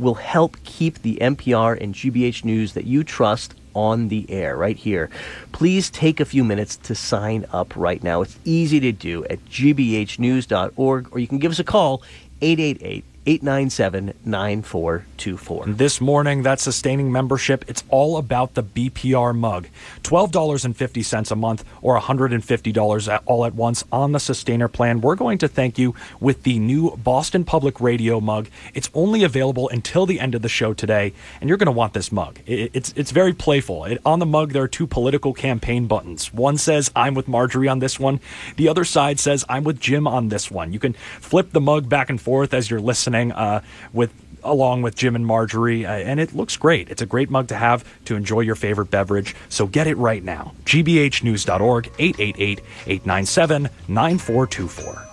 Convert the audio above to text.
will help keep the NPR and GBH News that you trust on the air right here. Please take a few minutes to sign up right now. It's easy to do at gbhnews.org, or you can give us a call, 888-897-9424. This morning, that sustaining membership, it's all about the BPR mug. $12.50 a month or $150 all at once on the Sustainer plan. We're going to thank you with the new Boston Public Radio mug. It's only available until the end of the show today, and you're going to want this mug. It's very playful. On the mug, there are two political campaign buttons. One says, I'm with Marjorie on this one. The other side says, I'm with Jim on this one. You can flip the mug back and forth as you're listening along with Jim and Marjorie, and it looks great. It's a great mug to have to enjoy your favorite beverage, so get it right now. gbhnews.org, 888-897-9424.